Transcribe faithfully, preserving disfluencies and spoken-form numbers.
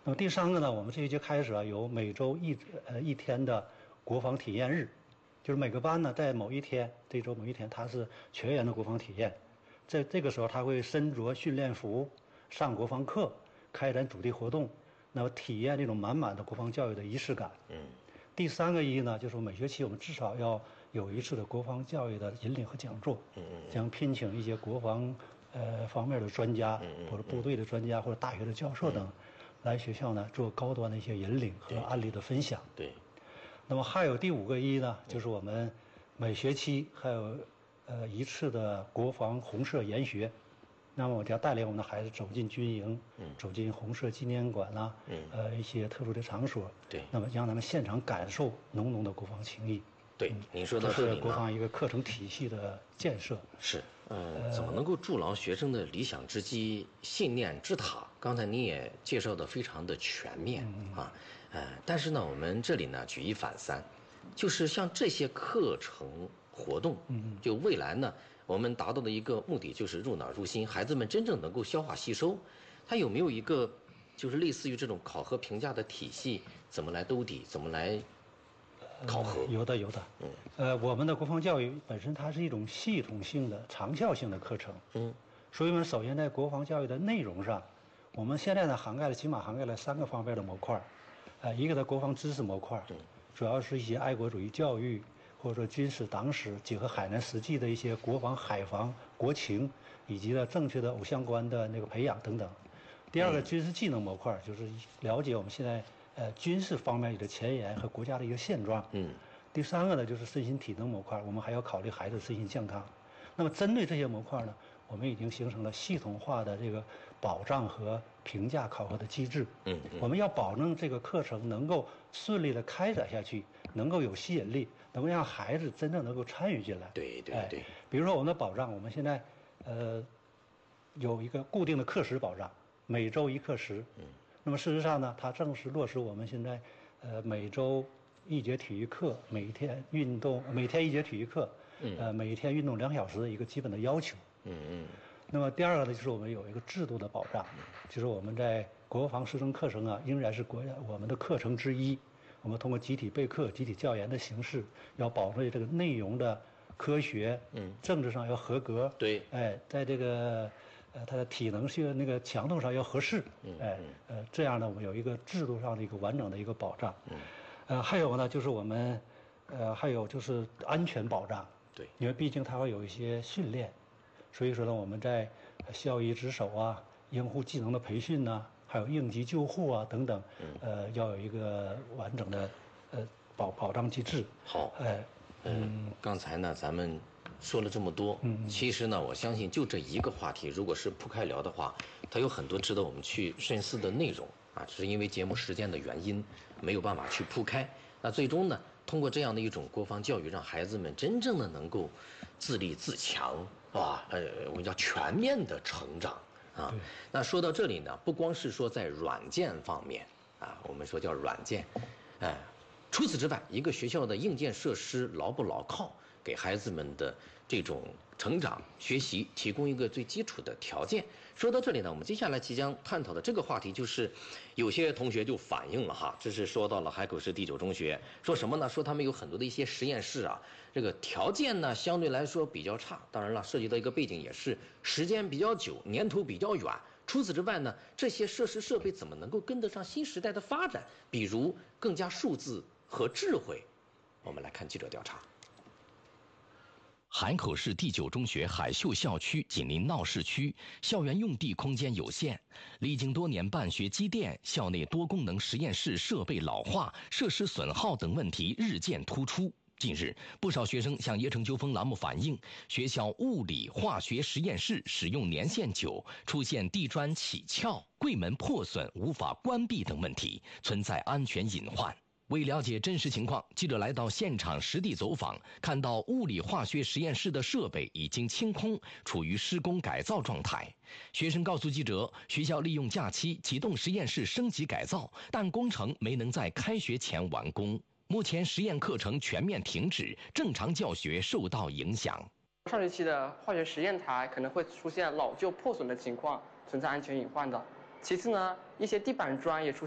那么第三个呢，我们这一节开始啊，有每周一呃一天的国防体验日，就是每个班呢在某一天，这周某一天它是全员的国防体验，在这个时候他会身着训练服上国防课，开展主题活动，那么体验这种满满的国防教育的仪式感。嗯。第三个意义呢，就是每学期我们至少要有一次的国防教育的引领和讲座，嗯嗯，将聘请一些国防呃方面的专家，嗯或者部队的专家或者大学的教授等，来学校呢做高端的一些引领和案例的分享。 对。 那么还有第五个意义呢，就是我们每学期还有呃一次的国防红色研学。那么我将带领我们的孩子走进军营，嗯，走进红色纪念馆啦、啊，嗯，呃，一些特殊的场所， 对， 那么让他们现场感受浓浓的国防情谊。 对， 嗯、 您说到这里呢， 是国防一个课程体系的建设。 是，呃，怎么能够筑牢学生的理想之基、信念之塔？刚才您也介绍的非常的全面、嗯、啊，呃，但是呢，我们这里呢举一反三，就是像这些课程活动，嗯，就未来呢。我们达到的一个目的就是入脑入心，孩子们真正能够消化吸收。它有没有一个，就是类似于这种考核评价的体系，怎么来兜底，怎么来考核？ 呃、有的，有的。嗯，呃，我们的国防教育本身它是一种系统性的、长效性的课程。嗯，所以我们首先在国防教育的内容上，我们现在呢涵盖了起码涵盖了三个方面的模块，呃，一个的国防知识模块，嗯，主要是一些爱国主义教育。或者说军事党史结合海南实际的一些国防、海防、国情，以及呢正确的偶像观的那个培养等等。第二个军事技能模块就是了解我们现在呃军事方面的前沿和国家的一个现状。嗯。第三个呢就是身心体能模块，我们还要考虑孩子身心健康。那么针对这些模块呢，我们已经形成了系统化的这个保障和评价考核的机制。嗯。我们要保证这个课程能够顺利的开展下去，能够有吸引力。能够让孩子真正能够参与进来。 对对对、哎。 比如说我们的保障，我们现在呃有一个固定的课时保障，每周一课时。嗯。那么事实上呢，它正是落实我们现在呃每周一节体育课，每天运动，每天一节体育课，嗯，呃每天运动两小时的一个基本的要求。嗯嗯。那么第二个呢，就是我们有一个制度的保障，就是我们在国防师生课程啊，仍然是国家我们的课程之一。我们通过集体备课、集体教研的形式，要保证这个内容的科学，嗯，政治上要合格， 对， 哎，在这个呃它的体能性那个强度上要合适，嗯，哎，呃，这样呢，我们有一个制度上的一个完整的一个保障，嗯，呃，还有呢，就是我们，呃，还有就是安全保障， 对， 因为毕竟它会有一些训练，所以说呢，我们在校医值守啊、应护技能的培训呐、啊。还有应急救护啊等等，呃，要有一个完整的呃保保障机制。 好，哎，嗯，刚才呢咱们说了这么多，嗯，其实呢，我相信就这一个话题，如果是铺开聊的话，它有很多值得我们去深思的内容啊，只是因为节目时间的原因，没有办法去铺开。那最终呢，通过这样的一种国防教育，让孩子们真正的能够自立自强，是吧？呃，我们叫全面的成长。啊，那说到这里呢，不光是说在软件方面啊，我们说叫软件，哎，除此之外，一个学校的硬件设施牢不牢靠，给孩子们的这种成长学习提供一个最基础的条件。说到这里呢，我们接下来即将探讨的这个话题就是，有些同学就反映了哈，这是说到了海口市第九中学，说什么呢？说他们有很多的一些实验室啊，这个条件呢相对来说比较差。当然了，涉及到一个背景也是时间比较久，年头比较远。除此之外呢，这些设施设备怎么能够跟得上新时代的发展？比如更加数字和智慧。我们来看记者调查。 海口市第九中学海秀校区紧邻闹市区，校园用地空间有限，历经多年办学积淀，校内多功能实验室设备老化、设施损耗等问题日渐突出。近日，不少学生向《椰城秋风》栏目反映，学校物理化学实验室使用年限久，出现地砖起翘、柜门破损无法关闭等问题，存在安全隐患。为了解真实情况，记者来到现场实地走访，看到物理化学实验室的设备已经清空，处于施工改造状态。学生告诉记者，学校利用假期启动实验室升级改造，但工程没能在开学前完工。目前实验课程全面停止，正常教学受到影响。 上学期的化学实验台可能会出现老旧破损的情况，存在安全隐患的。其次呢，一些地板砖也出